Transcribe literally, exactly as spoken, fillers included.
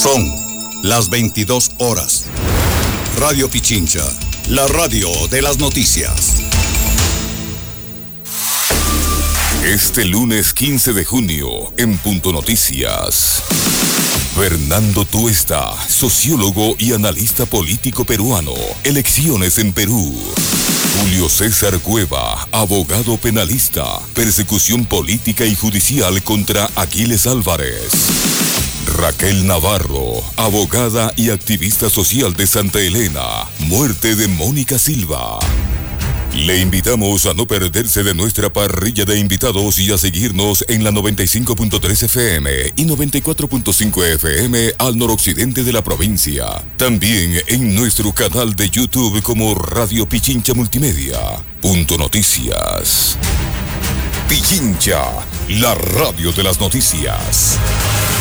Son las veintidós horas. Radio Pichincha, la radio de las noticias. Este lunes quince de junio, en Punto Noticias. Fernando Tuesta, sociólogo y analista político peruano. Elecciones en Perú. Julio César Cueva, abogado penalista. Persecución política y judicial contra Aquiles Álvarez. Raquel Navarro, abogada y activista social de Santa Elena. Muerte de Mónica Silva. Le invitamos a no perderse de nuestra parrilla de invitados y a seguirnos en la noventa y cinco punto tres F M y noventa y cuatro punto cinco F M al noroccidente de la provincia. También en nuestro canal de YouTube como Radio Pichincha Multimedia. Punto Noticias. Pichincha, la radio de las noticias.